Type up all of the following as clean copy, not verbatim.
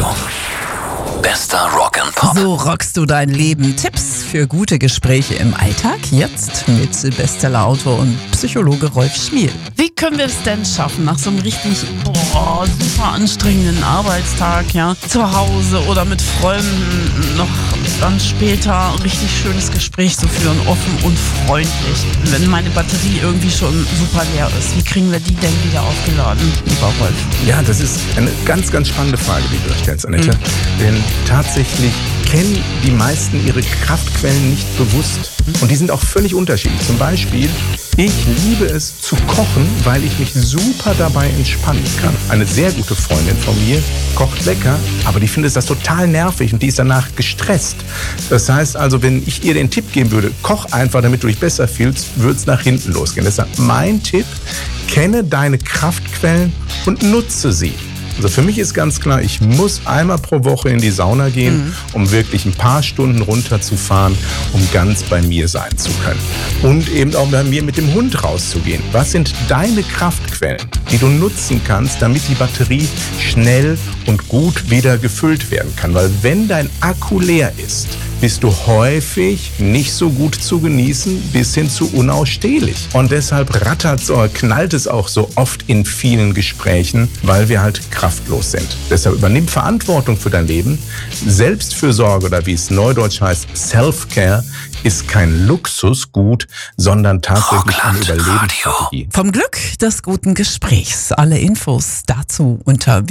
Radio. Bester Rock and Pop. So rockst du dein Leben. Tipps für gute Gespräche im Alltag. Jetzt mit Bestsellerautor und Psychologe Rolf Schmiel. Wie können wir es denn schaffen, nach so einem richtig super anstrengenden Arbeitstag, ja, zu Hause oder mit Freunden noch dann später ein richtig schönes Gespräch zu führen, offen und freundlich, wenn meine Batterie irgendwie schon super leer ist? Wie kriegen wir die denn wieder aufgeladen, lieber Rolf? Ja, das ist eine ganz, ganz spannende Frage, die du da stellst, Annette. Denn tatsächlich kennen die meisten ihre Kraftquellen nicht bewusst. Und die sind auch völlig unterschiedlich. Zum Beispiel, ich liebe es zu kochen, weil ich mich super dabei entspannen kann. Eine sehr gute Freundin von mir kocht lecker, aber die findet das total nervig und die ist danach gestresst. Das heißt also, wenn ich ihr den Tipp geben würde, koch einfach, damit du dich besser fühlst, würde es nach hinten losgehen. Deshalb mein Tipp, kenne deine Kraftquellen und nutze sie. Also für mich ist ganz klar, ich muss einmal pro Woche in die Sauna gehen, um wirklich ein paar Stunden runterzufahren, um ganz bei mir sein zu können. Und eben auch bei mir mit dem Hund rauszugehen. Was sind deine Kraftquellen, die du nutzen kannst, damit die Batterie schnell und gut wieder gefüllt werden kann? Weil wenn dein Akku leer ist, bist du häufig nicht so gut zu genießen, bis hin zu unausstehlich. Und deshalb knallt es auch so oft in vielen Gesprächen, weil wir halt kraftlos sind. Deshalb übernimm Verantwortung für dein Leben. Selbstfürsorge oder wie es neudeutsch heißt, Self-Care, ist kein Luxusgut, sondern tatsächlich eine Überlebensstrategie. Vom Glück des guten Gesprächs. Alle Infos dazu unter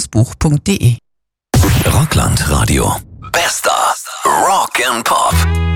www.schmiel-buch.de. Rockland Radio. Bester Rock and Pop.